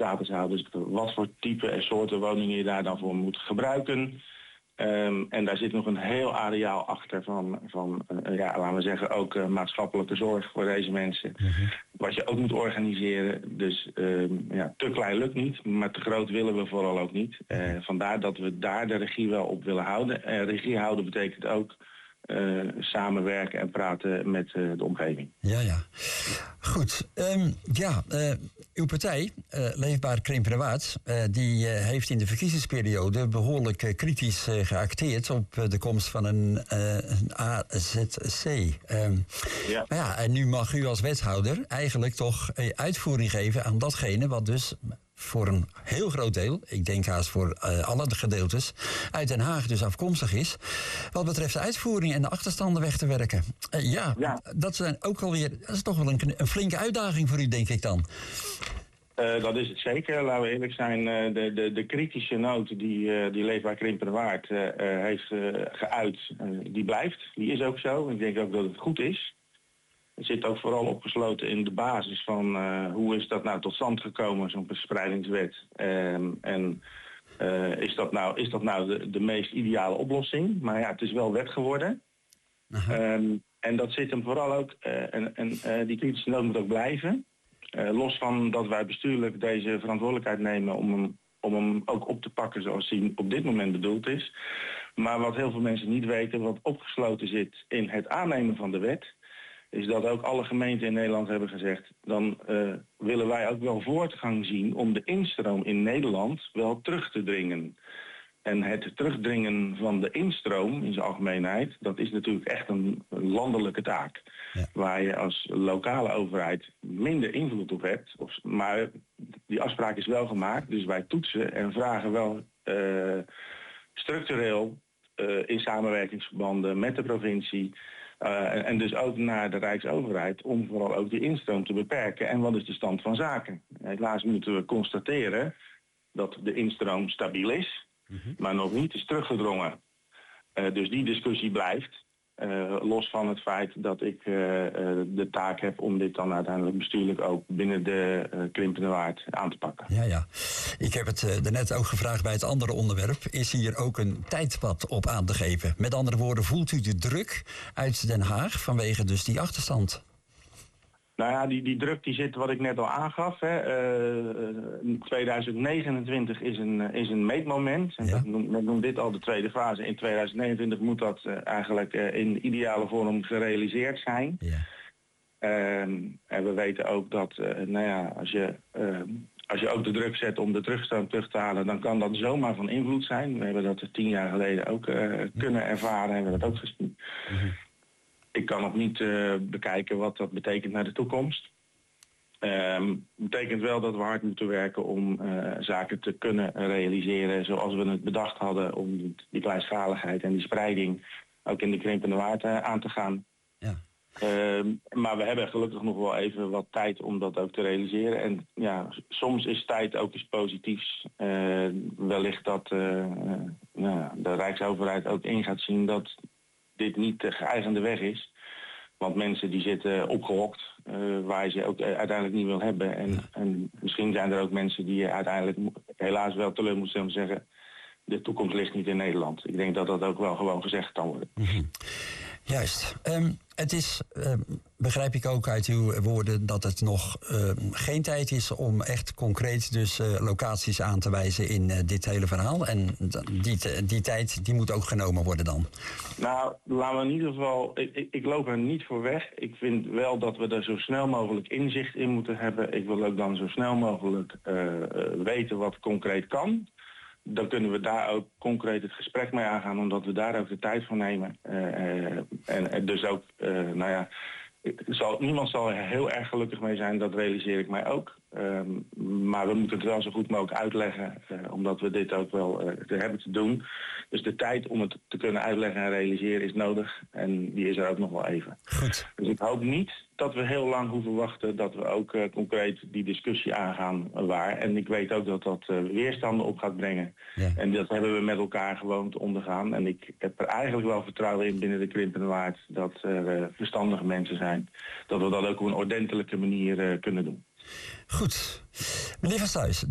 statushouders wat voor type en soorten woningen je daar dan voor moet gebruiken. En daar zit nog een heel areaal achter van laten we zeggen, ook maatschappelijke zorg voor deze mensen. Wat je ook moet organiseren. Dus te klein lukt niet, maar te groot willen we vooral ook niet. Vandaar dat we daar de regie wel op willen houden. Regie houden betekent ook samenwerken en praten met de omgeving. Ja. Goed. Uw partij, Leefbaar Krimpenerwaard, die heeft in de verkiezingsperiode behoorlijk kritisch geacteerd op de komst van een AZC. Maar en nu mag u als wethouder eigenlijk toch uitvoering geven aan datgene wat dus voor een heel groot deel, ik denk haast voor alle gedeeltes, uit Den Haag dus afkomstig is, wat betreft de uitvoering en de achterstanden weg te werken. Dat is toch wel een flinke uitdaging voor u, denk ik dan. Dat is het zeker, laten we eerlijk zijn. De kritische noot die Leefbaar Krimpenerwaard heeft geuit, die blijft. Die is ook zo. Ik denk ook dat het goed is. Het zit ook vooral opgesloten in de basis van hoe is dat nou tot stand gekomen, zo'n verspreidingswet. Is dat nou de meest ideale oplossing? Maar ja, het is wel wet geworden. En dat zit hem vooral ook, die kritische noot moet ook blijven. Los van dat wij bestuurlijk deze verantwoordelijkheid nemen om hem ook op te pakken zoals hij op dit moment bedoeld is. Maar wat heel veel mensen niet weten, wat opgesloten zit in het aannemen van de wet, is dat ook alle gemeenten in Nederland hebben gezegd, dan willen wij ook wel voortgang zien om de instroom in Nederland wel terug te dringen. En het terugdringen van de instroom in zijn algemeenheid, dat is natuurlijk echt een landelijke taak. Ja. Waar je als lokale overheid minder invloed op hebt. Maar die afspraak is wel gemaakt, dus wij toetsen en vragen wel structureel in samenwerkingsverbanden met de provincie. En dus ook naar de Rijksoverheid om vooral ook die instroom te beperken. En wat is de stand van zaken? Helaas moeten we constateren dat de instroom stabiel is, maar nog niet is teruggedrongen. Dus die discussie blijft. Los van het feit dat ik de taak heb om dit dan uiteindelijk bestuurlijk ook binnen de Krimpenerwaard aan te pakken. Ja. Ik heb het daarnet ook gevraagd bij het andere onderwerp. Is hier ook een tijdpad op aan te geven? Met andere woorden, voelt u de druk uit Den Haag vanwege dus die achterstand? Nou ja, die druk die zit wat ik net al aangaf. 2029 is een meetmoment. En men noemt dit al de tweede fase. In 2029 moet dat eigenlijk in ideale vorm gerealiseerd zijn. Ja. En we weten ook dat als je ook de druk zet om de terugstroom terug te halen, dan kan dat zomaar van invloed zijn. We hebben dat 10 jaar geleden ook kunnen ervaren, hebben we dat ook gezien. Ik kan nog niet bekijken wat dat betekent naar de toekomst. Betekent wel dat we hard moeten werken om zaken te kunnen realiseren zoals we het bedacht hadden, om die kleinschaligheid en die spreiding ook in de Krimpenerwaard aan te gaan. Ja. Maar we hebben gelukkig nog wel even wat tijd om dat ook te realiseren. En ja, soms is tijd ook iets positiefs. Wellicht dat de Rijksoverheid ook in gaat zien dat dit niet de geëigende weg is. Want mensen die zitten opgehokt waar je ze ook uiteindelijk niet wil hebben. En misschien zijn er ook mensen die je uiteindelijk helaas wel teleur moeten stellen en zeggen, de toekomst ligt niet in Nederland. Ik denk dat dat ook wel gewoon gezegd kan worden. Juist. Het is, begrijp ik ook uit uw woorden, dat het nog geen tijd is om echt concreet dus locaties aan te wijzen in dit hele verhaal. En die tijd die moet ook genomen worden dan. Nou, laten we in ieder geval, ik loop er niet voor weg. Ik vind wel dat we er zo snel mogelijk inzicht in moeten hebben. Ik wil ook dan zo snel mogelijk weten wat concreet kan. Dan kunnen we daar ook concreet het gesprek mee aangaan, omdat we daar ook de tijd voor nemen. En dus ook, niemand zal er heel erg gelukkig mee zijn, dat realiseer ik mij ook. Maar we moeten het wel zo goed mogelijk uitleggen, omdat we dit ook wel hebben te doen. Dus de tijd om het te kunnen uitleggen en realiseren is nodig. En die is er ook nog wel even. Goed. Dus ik hoop niet dat we heel lang hoeven wachten, dat we ook concreet die discussie aangaan waar. En ik weet ook dat dat weerstanden op gaat brengen. Ja. En dat hebben we met elkaar gewoon te ondergaan. En ik heb er eigenlijk wel vertrouwen in binnen de Krimpenerwaard dat er verstandige mensen zijn. Dat we dat ook op een ordentelijke manier kunnen doen. Goed. Meneer Van Stuys.